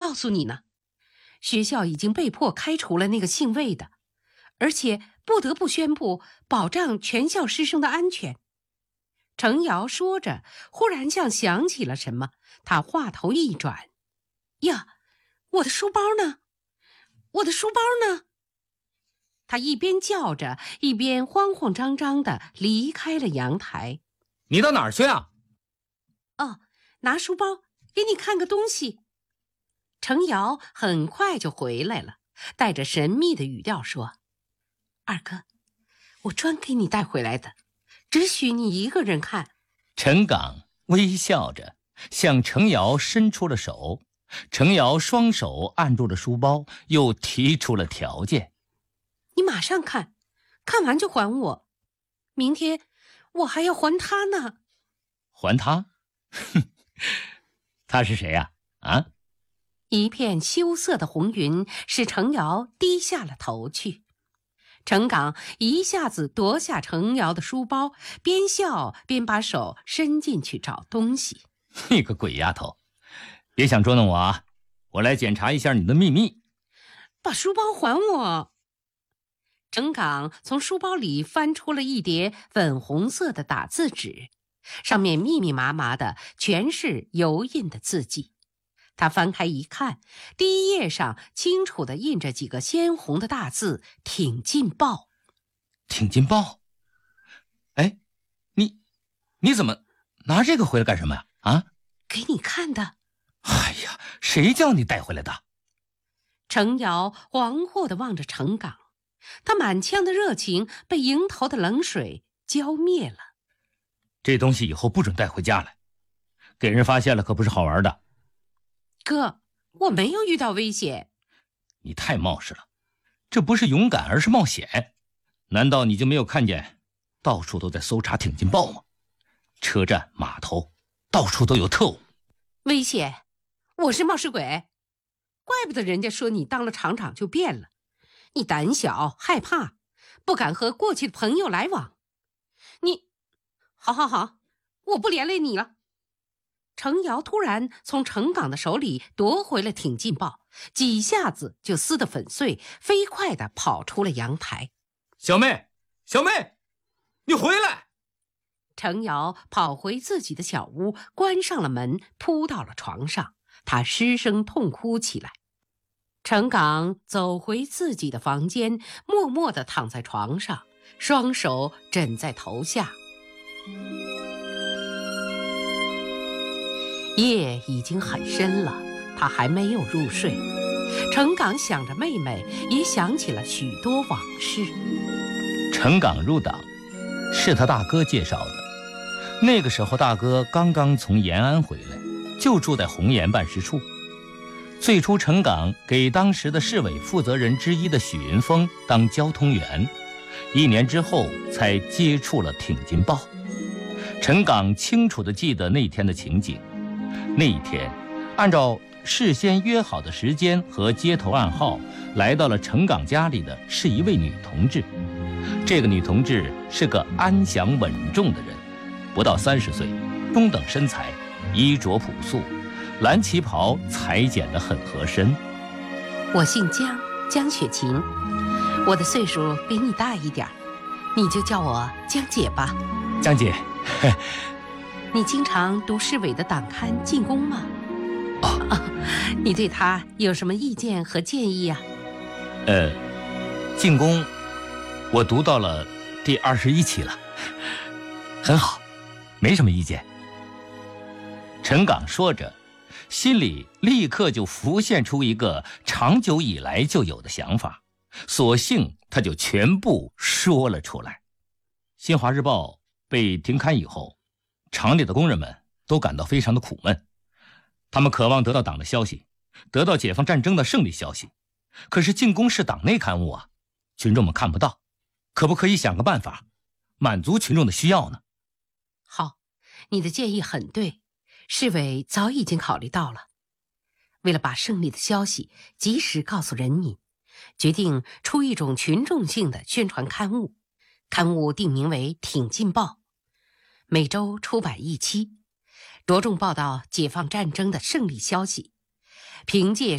告诉你呢，学校已经被迫开除了那个姓魏的，而且不得不宣布保障全校师生的安全。程瑶说着，忽然像想起了什么，他话头一转，呀，我的书包呢？我的书包呢？他一边叫着，一边慌慌张张地离开了阳台。 你到哪儿去啊？ 哦，拿书包，给你看个东西。程瑶很快就回来了，带着神秘的语调说：二哥，我专给你带回来的，只许你一个人看。 陈岗微笑着向程瑶伸出了手，程瑶双手按住了书包，又提出了条件： 你马上看，看完就还我，明天我还要还他呢。 还他？哼，他是谁呀？啊？ 一片羞涩的红云使程瑶低下了头去。程岗一下子夺下程瑶的书包，边笑边把手伸进去找东西。 你个鬼丫头，别想捉弄我啊！我来检查一下你的秘密。 把书包还我！程岗从书包里翻出了一叠粉红色的打字纸，上面密密麻麻的全是油印的字迹。他翻开一看，第一页上清楚地印着几个鲜红的大字：挺进报。 挺进报？哎，你怎么拿这个回来干什么呀？啊？ 给你看的。 哎呀，谁叫你带回来的？ 程瑶惶惑地望着程岗，他满腔的热情被迎头的冷水浇灭了。 这东西以后不准带回家来，给人发现了可不是好玩的。 哥，我没有遇到危险。 你太冒失了，这不是勇敢，而是冒险。难道你就没有看见到处都在搜查挺进报吗？车站、码头，到处都有特务。 危险？我是冒失鬼？怪不得人家说你当了厂长就变了。你胆小害怕，不敢和过去的朋友来往。你，好，我不连累你了。程瑶突然从程岗的手里夺回了挺进报，几下子就撕得粉碎，飞快地跑出了阳台。 小妹，你回来！ 程瑶跑回自己的小屋，关上了门，扑到了床上，她失声痛哭起来。程岗走回自己的房间，默默地躺在床上，双手枕在头下。夜已经很深了，他还没有入睡。程岗想着妹妹，也想起了许多往事。 程岗入党是他大哥介绍的，那个时候大哥刚刚从延安回来，就住在红岩办事处。最初程岗给当时的市委负责人之一的许云峰当交通员，1年之后才接触了挺进报。程岗清楚地记得那天的情景。那一天，按照事先约好的时间和接头暗号，来到了程岗家里的是一位女同志。这个女同志是个安详稳重的人，不到30岁，中等身材，衣着朴素，蓝旗袍裁剪得很合身。 我姓江，江雪琴，我的岁数比你大一点，你就叫我江姐吧。 江姐， 你经常读市委的党刊《进攻》吗？你对他有什么意见和建议啊？ 进攻我读到了第21期了，很好，没什么意见。陈岗说着，心里立刻就浮现出一个长久以来就有的想法，索性他就全部说了出来。新华日报被停刊以后，厂里的工人们都感到非常的苦闷，他们渴望得到党的消息，得到解放战争的胜利消息。可是进攻是党内刊物啊，群众们看不到，可不可以想个办法满足群众的需要呢？ 好，你的建议很对，市委早已经考虑到了。为了把胜利的消息及时告诉人民，决定出一种群众性的宣传刊物，刊物定名为挺进报，每周出版1期，着重报道解放战争的胜利消息。凭借